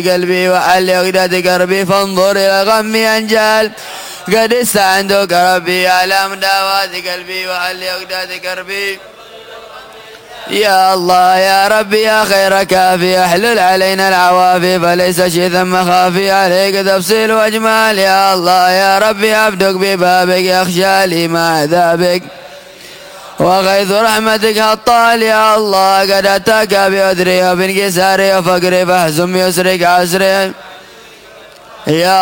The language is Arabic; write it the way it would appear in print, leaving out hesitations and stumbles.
قلبي وحل عقدة قربي فانظر إلى غمي أنجال قد استعنتك ربي على مداوات قلبي وحل عقدة قربي يا الله يا ربي يا خير كافي احلل علينا العوافي فليس شي ثم خافي عليك تفصيل واجمال يا الله يا ربي عبدك ببابك يخشى لي مع عذابك وغيث رحمتك هطال يا الله قد اتاك بعذري وبانكساري وفقري فاحزم يسرك عسري يا